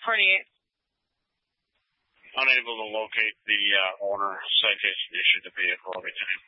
28th. Unable to locate the owner. Citation issued the vehicle every time.